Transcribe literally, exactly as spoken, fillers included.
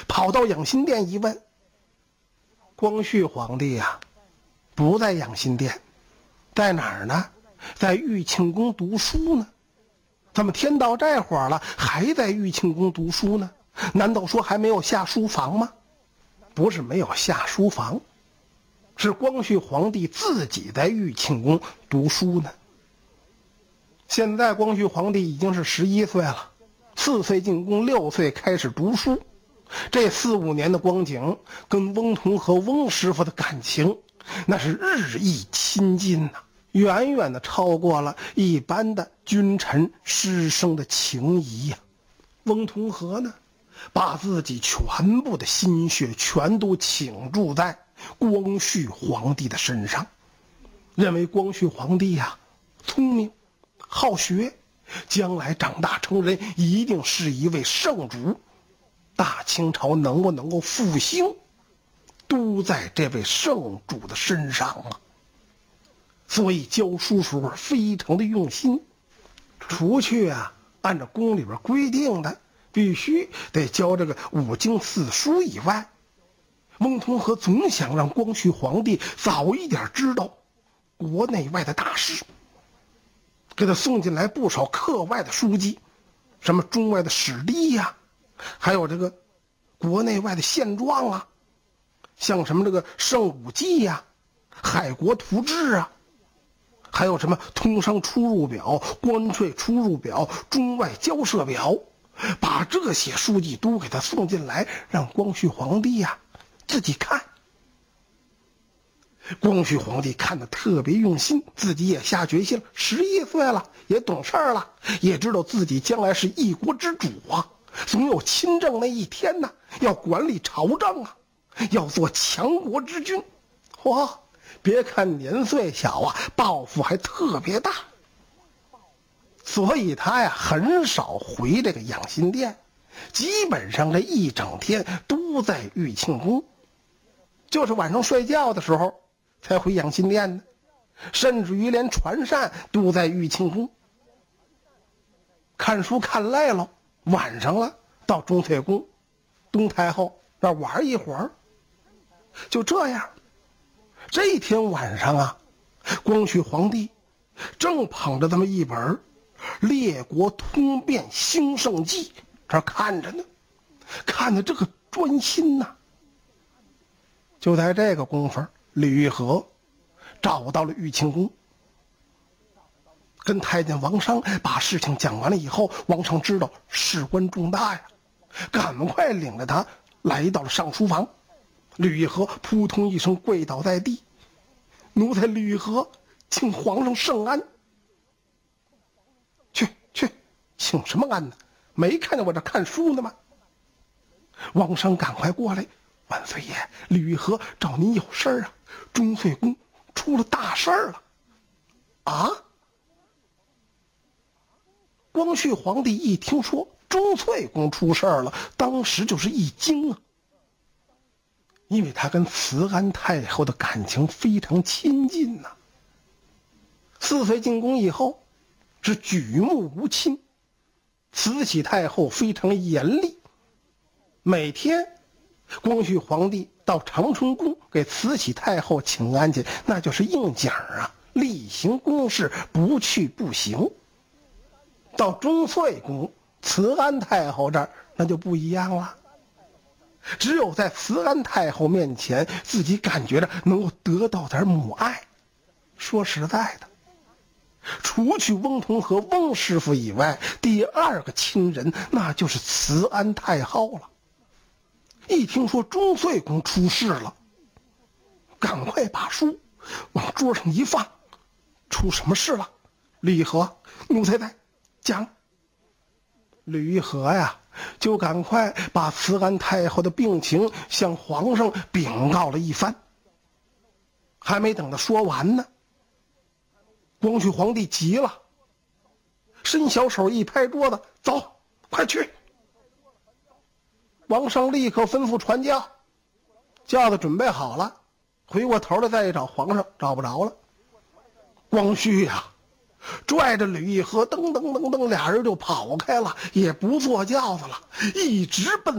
跑到养心殿一问，光绪皇帝呀、啊，不在养心殿，在哪儿呢？在玉庆宫读书呢。怎么天到这会儿了，还在玉庆宫读书呢？难道说还没有下书房吗？不是没有下书房，是光绪皇帝自己在玉庆宫读书呢。现在光绪皇帝已经是十一岁了，四岁进宫，六岁开始读书。这四五年的光景，跟翁同和翁师傅的感情那是日益亲近呐、啊，远远的超过了一般的君臣师生的情谊呀、啊。翁同和呢，把自己全部的心血全都倾注在光绪皇帝的身上，认为光绪皇帝呀、啊、聪明好学，将来长大成人一定是一位圣主，大清朝能不能够复兴，都在这位圣主的身上啊。所以教书时候非常的用心，除去啊按照宫里边规定的必须得教这个五经四书以外，翁同和总想让光绪皇帝早一点知道国内外的大事，给他送进来不少课外的书籍，什么中外的史例呀、啊，还有这个国内外的现状啊，像什么这个圣武记呀、啊、海国图志啊，还有什么通商出入表、关税出入表、中外交涉表，把这些书籍都给他送进来，让光绪皇帝呀、啊、自己看。光绪皇帝看得特别用心，自己也下决心了，十一岁了，也懂事了，也知道自己将来是一国之主啊，总有亲政那一天呢，要管理朝政啊，要做强国之君。哇，别看年岁小啊，抱负还特别大。所以他呀很少回这个养心殿，基本上这一整天都在玉庆宫，就是晚上睡觉的时候才回养心殿呢，甚至于连传膳都在玉庆宫。看书看累了，晚上了到忠粹宫东太后那玩一会儿。就这样，这天晚上啊，光绪皇帝正捧着这么一本《列国通变兴盛记》这看着呢，看得这个专心呐、啊。就在这个功夫，李玉和找到了玉庆宫，跟太监王商把事情讲完了以后，王商知道事关重大呀，赶快领着他来到了上书房。李玉和扑通一声跪倒在地，奴才李玉和请皇上圣安。去去，请什么安呢？没看见我这看书呢吗？王商赶快过来，万岁爷，李玉和找您有事儿啊，忠粹宫出了大事儿了。啊？光绪皇帝一听说忠粹宫出事儿了，当时就是一惊啊，因为他跟慈安太后的感情非常亲近呐、啊。四岁进宫以后是举目无亲，慈禧太后非常严厉，每天光绪皇帝到长春宫给慈禧太后请安去，那就是应景啊，例行公事，不去不行。到忠粹宫慈安太后这儿那就不一样了，只有在慈安太后面前自己感觉着能够得到点母爱。说实在的，除去翁同和翁师傅以外，第二个亲人那就是慈安太后了。一听说忠粹宫出事了，赶快把书往桌上一放。出什么事了？李和，奴才在讲。吕玉和呀，就赶快把慈安太后的病情向皇上禀告了一番。还没等他说完呢，光绪皇帝急了，伸小手一拍桌子，走，快去。王商立刻吩咐传教，轿子准备好了，回过头来再一找皇上，找不着了。光绪呀、啊，拽着吕玉和噔噔噔噔，俩人就跑开了，也不坐轿子了，一直奔